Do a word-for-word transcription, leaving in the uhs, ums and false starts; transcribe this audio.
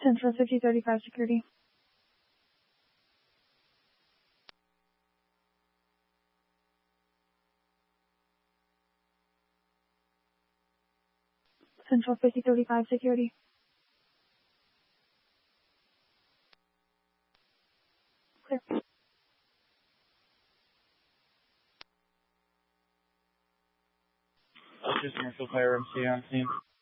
Central fifty thirty-five security. Central fifty thirty-five security. Clear. Just Commercial Fire M C on scene.